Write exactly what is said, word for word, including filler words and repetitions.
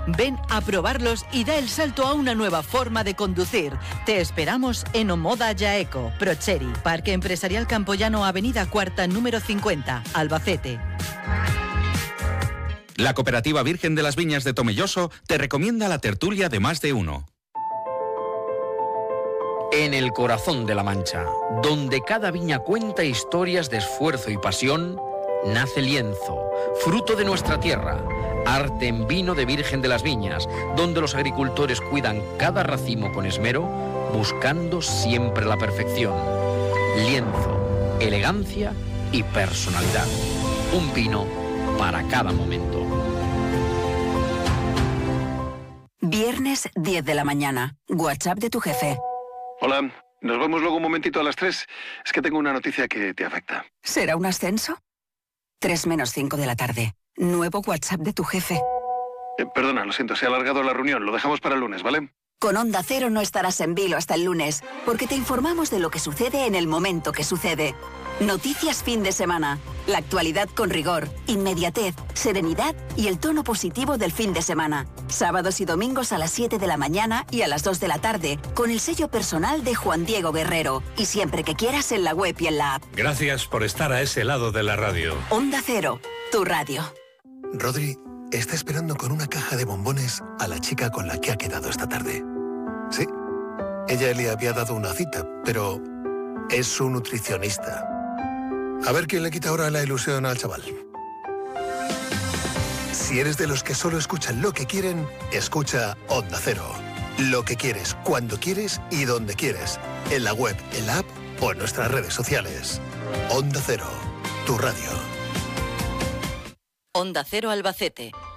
Ven a probarlos y da el salto a una nueva forma de conducir. Te esperamos en Omoda Yaeco, Procheri, Parque Empresarial Campoyano, Avenida Cuarta, número cincuenta, Albacete. La Cooperativa Virgen de las Viñas de Tomelloso te recomienda la tertulia de Más de Uno. En el corazón de La Mancha, donde cada viña cuenta historias de esfuerzo y pasión, nace Lienzo, fruto de nuestra tierra, arte en vino de Virgen de las Viñas, donde los agricultores cuidan cada racimo con esmero, buscando siempre la perfección. Lienzo, elegancia y personalidad. Un vino para cada momento. Viernes diez de la mañana. WhatsApp de tu jefe. Hola, nos vemos luego un momentito a las tres. Es que tengo una noticia que te afecta. ¿Será un ascenso? tres menos cinco de la tarde. Nuevo WhatsApp de tu jefe. Eh, perdona, lo siento, se ha alargado la reunión. Lo dejamos para el lunes, ¿vale? Con Onda Cero no estarás en vilo hasta el lunes, porque te informamos de lo que sucede en el momento que sucede. Noticias fin de semana. La actualidad con rigor, inmediatez, serenidad y el tono positivo del fin de semana. Sábados y domingos a las siete de la mañana y a las dos de la tarde, con el sello personal de Juan Diego Guerrero. Y siempre que quieras en la web y en la app. Gracias por estar a ese lado de la radio. Onda Cero, tu radio. Rodri está esperando con una caja de bombones a la chica con la que ha quedado esta tarde. Sí, ella le había dado una cita, pero es su nutricionista. A ver quién le quita ahora la ilusión al chaval. Si eres de los que solo escuchan lo que quieren, escucha Onda Cero. Lo que quieres, cuando quieres y donde quieres. En la web, en la app o en nuestras redes sociales. Onda Cero, tu radio. Onda Cero Albacete,